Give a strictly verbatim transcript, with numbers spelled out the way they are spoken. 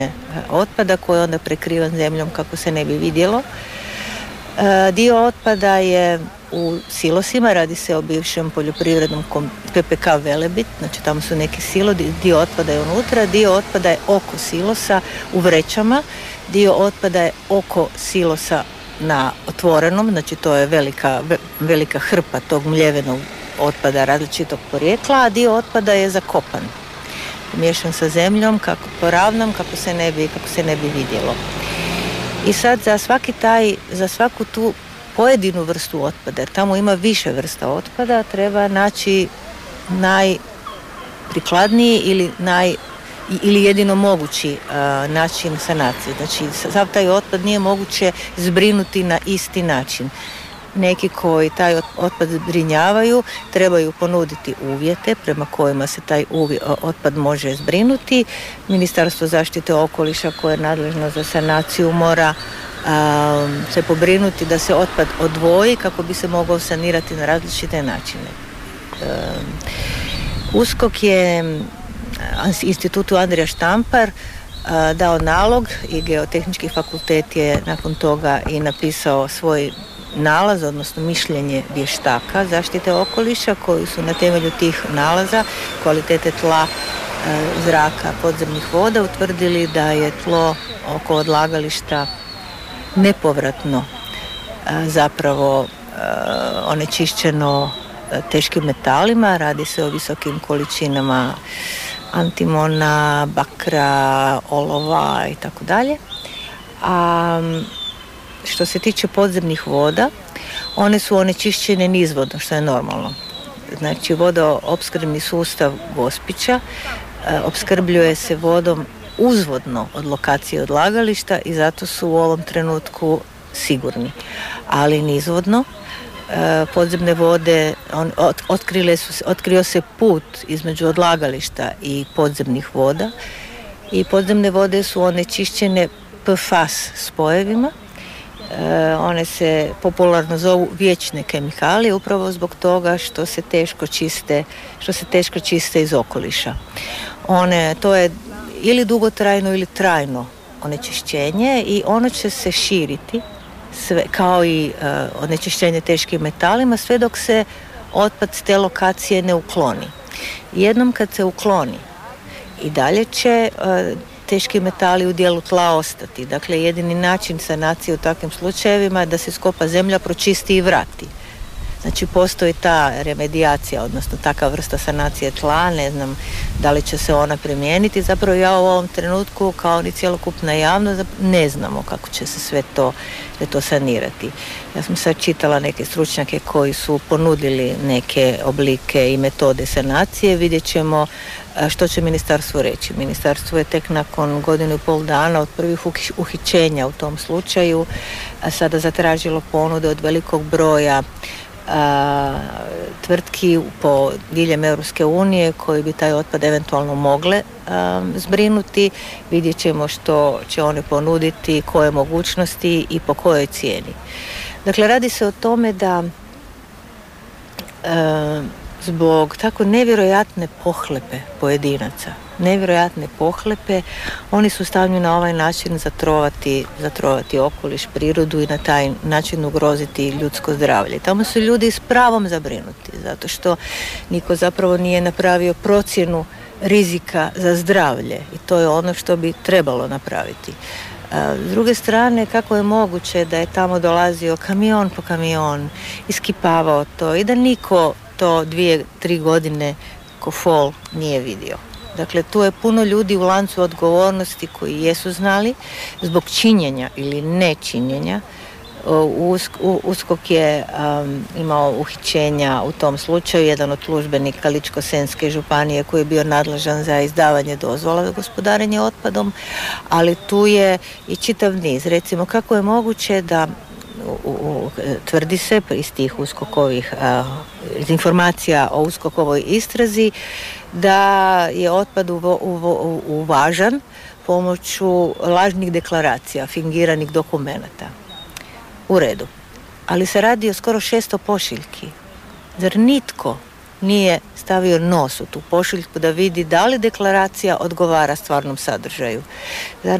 otpada koji je onda prekrivan zemljom kako se ne bi vidjelo. E, dio otpada je u silosima, radi se o bivšem poljoprivrednom P P K Velebit, znači tamo su neki silo, dio otpada je unutra, dio otpada je oko silosa u vrećama, dio otpada je oko silosa na otvorenom, znači to je velika, velika hrpa tog mljevenog otpada različitog porijekla, a dio otpada je zakopan, miješan sa zemljom, kako poravnam, kako se ne bi, kako se ne bi vidjelo. I sad za svaki taj, za svaku tu pojedinu vrstu otpada, jer tamo ima više vrsta otpada, treba naći najprikladniji ili naj ili jedino mogući uh, način sanacije. Znači, sav taj otpad nije moguće zbrinuti na isti način. Neki koji taj otpad zbrinjavaju trebaju ponuditi uvjete prema kojima se taj otpad može zbrinuti. Ministarstvo zaštite okoliša koje je nadležno za sanaciju mora um, se pobrinuti da se otpad odvoji kako bi se mogao sanirati na različite načine. Um, USKOK je Institutu Andrija Štampar dao nalog i Geotehnički fakultet je nakon toga i napisao svoj nalaz, odnosno mišljenje vještaka zaštite okoliša koji su na temelju tih nalaza kvalitete tla, zraka, podzemnih voda utvrdili da je tlo oko odlagališta nepovratno zapravo onečišćeno teškim metalima, radi se o visokim količinama antimona, bakra, olova i tako dalje. A što se tiče podzemnih voda, one su onečišćene nizvodno, što je normalno. Znači, vodoopskrbni sustav Gospića e, opskrbljuje se vodom uzvodno od lokacije odlagališta i zato su u ovom trenutku sigurni. Ali nizvodno podzemne vode, on, ot, otkrile su, otkrio se put između odlagališta i podzemnih voda i podzemne vode su onečišćene P F A S spojevima. E, one se popularno zovu vječne kemikalije upravo zbog toga što se teško čiste, što se teško čiste iz okoliša. One, to je ili dugotrajno ili trajno onečišćenje i ono će se širiti sve, kao i uh, onečišćenje teškim metalima, sve dok se otpad s te lokacije ne ukloni. Jednom kad se ukloni i dalje će uh, teški metali u dijelu tla ostati. Dakle, jedini način sanacije u takvim slučajevima je da se skopa zemlja, pročisti i vrati. Znači, postoji ta remedijacija, odnosno takva vrsta sanacije tla, ne znam da li će se ona primijeniti. Zapravo ja u ovom trenutku, kao ni cjelokupna javnost, ne znamo kako će se sve to, sve to sanirati. Ja sam sad čitala neke stručnjake koji su ponudili neke oblike i metode sanacije. Vidjet ćemo što će ministarstvo reći. Ministarstvo je tek nakon godinu i pol dana od prvih uhićenja u tom slučaju sada zatražilo ponude od velikog broja A, tvrtki po diljem Europske unije koji bi taj otpad eventualno mogle a, zbrinuti. Vidjet ćemo što će one ponuditi, koje mogućnosti i po kojoj cijeni. Dakle, radi se o tome da a, zbog tako nevjerojatne pohlepe pojedinaca, nevjerojatne pohlepe, oni su stavljeni na ovaj način zatrovati, zatrovati okoliš, prirodu i na taj način ugroziti ljudsko zdravlje. Tamo su ljudi s pravom zabrinuti, zato što niko zapravo nije napravio procjenu rizika za zdravlje i to je ono što bi trebalo napraviti. S druge strane, kako je moguće da je tamo dolazio kamion po kamion, iskipavao to i da niko to dvije, tri godine ko fol nije vidio. Dakle, tu je puno ljudi u lancu odgovornosti koji jesu znali zbog činjenja ili nečinjenja. USKOK je um, imao uhićenja u tom slučaju, jedan od službenika Ličko-senjske županije koji je bio nadležan za izdavanje dozvola za gospodarenje otpadom, ali tu je i čitav niz. Recimo, kako je moguće da U, u, tvrdi se iz tih uskokovih a, iz informacija o uskokovoj istrazi da je otpad uvo, uvo, uvažan pomoću lažnih deklaracija, fingiranih dokumenata. U redu. Ali se radi o skoro šesto pošiljki. Zar nitko nije stavio nos u tu pošiljku da vidi da li deklaracija odgovara stvarnom sadržaju. Zar